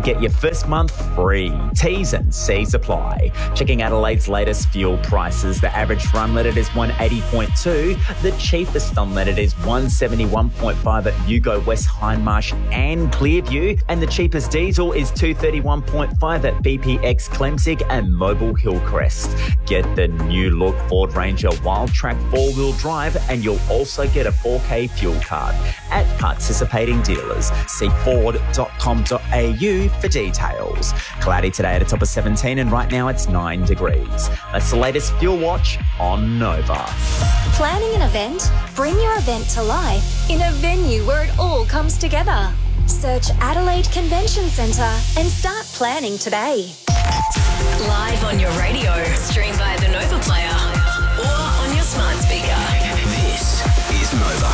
get your first month free. T's and C's apply. Checking Adelaide's latest fuel prices. The average for unleaded is 180.2. The cheapest unleaded is 171.5 at Yugo, West Hindmarsh and Clearview. And the cheapest diesel is 231.5 at BPX Clemzig and Mobile Hillcrest. Get the new look Ford Ranger Wildtrak 4-wheel drive and you'll also get a 4K fuel card at participating dealers. See ford.com.au for details. Cloudy today at a top of 17 and right now it's 9 degrees. That's the latest fuel watch on Nova. Planning an event? Bring your event to life in a venue where it all comes together. Search Adelaide Convention Centre and start planning today. Live on your radio, stream via the Nova Player or on your smart speaker. This is Nova.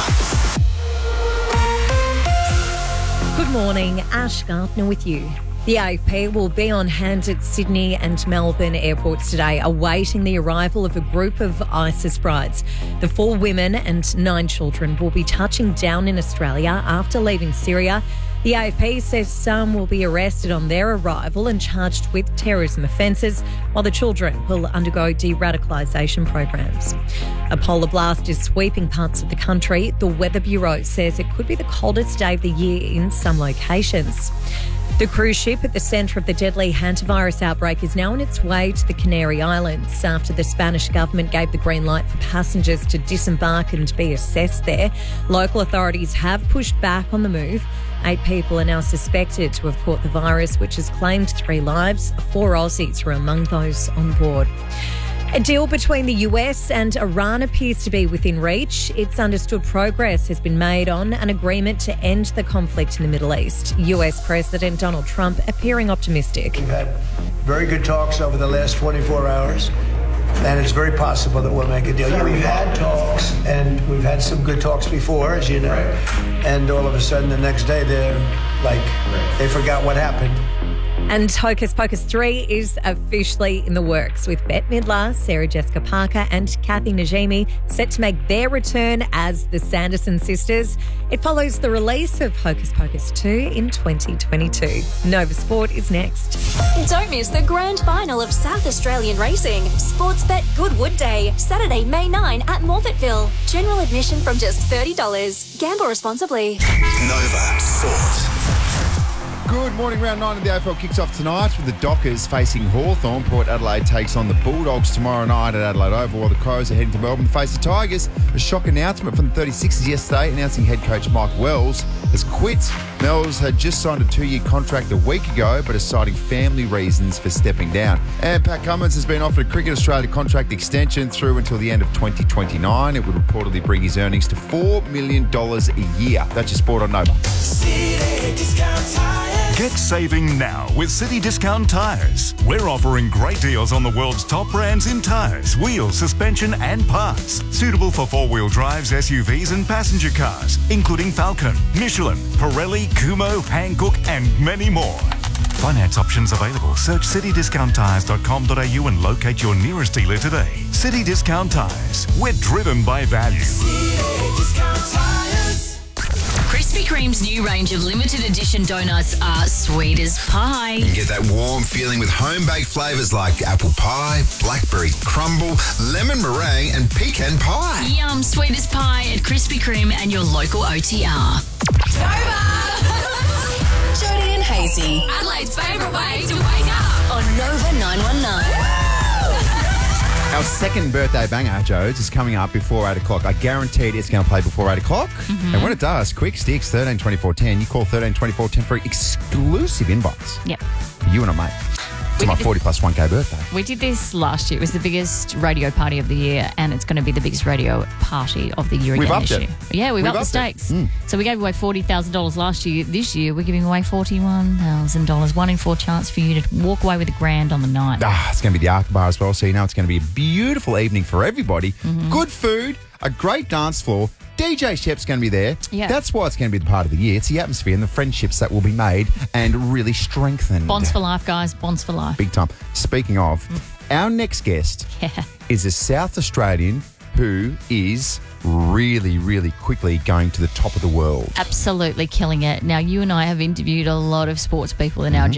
Good morning, Ash Gardner with you. The AFP will be on hand at Sydney and Melbourne airports today, awaiting the arrival of a group of ISIS brides. The 4 women and 9 children will be touching down in Australia after leaving Syria. The AFP says some will be arrested on their arrival and charged with terrorism offences, while the children will undergo de-radicalisation programs. A polar blast is sweeping parts of the country. The Weather Bureau says it could be the coldest day of the year in some locations. The cruise ship at the centre of the deadly hantavirus outbreak is now on its way to the Canary Islands after the Spanish government gave the green light for passengers to disembark and be assessed there. Local authorities have pushed back on the move. 8 people are now suspected to have caught the virus, which has claimed 3 lives. 4 Aussies are among those on board. A deal between the US and Iran appears to be within reach. It's understood progress has been made on an agreement to end the conflict in the Middle East. US President Donald Trump appearing optimistic. We've had very good talks over the last 24 hours, and it's very possible that we'll make a deal. We've had talks, and we've had some good talks before, as you know, and all of a sudden the next day they're like, they forgot what happened. And Hocus Pocus 3 is officially in the works, with Bette Midler, Sarah Jessica Parker and Kathy Najimy set to make their return as the Sanderson sisters. It follows the release of Hocus Pocus 2 in 2022. Nova Sport is next. Don't miss the grand final of South Australian racing. Sportsbet Goodwood Day, Saturday, May 9 at Morphettville. General admission from just $30. Gamble responsibly. Nova Sport. Good morning. Round 9 of the AFL kicks off tonight with the Dockers facing Hawthorn. Port Adelaide takes on the Bulldogs tomorrow night at Adelaide Oval, while the Crows are heading to Melbourne to face the Tigers. A shock announcement from the 36ers yesterday announcing head coach Mike Wells has quit. Wells had just signed a 2-year contract a week ago, but is citing family reasons for stepping down. And Pat Cummins has been offered a Cricket Australia contract extension through until the end of 2029. It would reportedly bring his earnings to $4 million a year. That's your sport on Nova. Get saving now with City Discount Tyres. We're offering great deals on the world's top brands in tyres, wheels, suspension and parts. Suitable for 4-wheel drives, SUVs and passenger cars, including Falcon, Michelin, Pirelli, Kumho, Hankook and many more. Finance options available. Search citydiscounttyres.com.au and locate your nearest dealer today. City Discount Tyres. We're driven by value. Krispy Kreme's new range of limited edition donuts are sweet as pie. You get that warm feeling with home-baked flavours like apple pie, blackberry crumble, lemon meringue and pecan pie. Yum, sweet as pie at Krispy Kreme and your local OTR. Nova! Jody and Hazy. Adelaide's favourite way to wake up. On Nova 919. Our second birthday banger, Jodes, is coming up before 8 o'clock. I guaranteed it's going to play before 8 o'clock. Mm-hmm. And when it does, quick sticks, 13 24 10. You call 13 24 10 for exclusive invites. Yep. You and a mate. It's my 40 plus 1K birthday. We did this last year. It was the biggest radio party of the year, and it's going to be the biggest radio party of the year We've again upped this it. year. Yeah, we've upped the stakes. So we gave away $40,000 last year. This year, we're giving away $41,000. 1 in 4 chance for you to walk away with a grand on the night. It's going to be the Arc Bar as well, so you know it's going to be a beautiful evening for everybody. Good food, a great dance floor. DJ Shep's going to be there. Yeah. That's why it's going to be the part of the year. It's the atmosphere and the friendships that will be made and really strengthened. Bonds for life, guys. Bonds for life. Big time. Speaking of, our next guest is a South Australian who is really, really quickly going to the top of the world. Absolutely killing it. Now, you and I have interviewed a lot of sports people in our